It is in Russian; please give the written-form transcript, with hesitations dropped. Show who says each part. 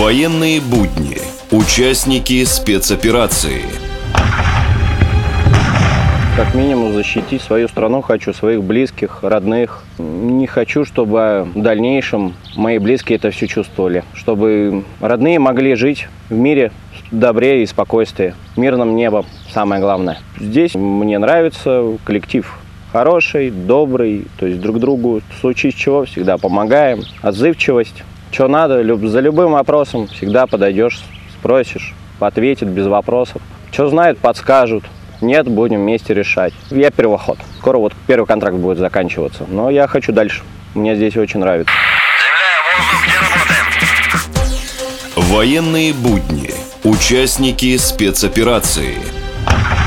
Speaker 1: Военные будни. Участники спецоперации.
Speaker 2: Как минимум защитить свою страну хочу, своих близких, родных. Не хочу, чтобы в дальнейшем мои близкие это все чувствовали. Чтобы родные могли жить в мире, добре и спокойствии. Мирном небом, самое главное. Здесь мне нравится коллектив хороший, добрый. То есть друг другу в случае чего всегда помогаем. Отзывчивость. Что надо, за любым вопросом всегда подойдешь, спросишь, ответят без вопросов. Что знают, подскажут. Нет, будем вместе решать. Я первоход. Скоро вот первый контракт будет заканчиваться. Но я хочу дальше. Мне здесь очень нравится.
Speaker 1: Военные будни. Участники спецоперации.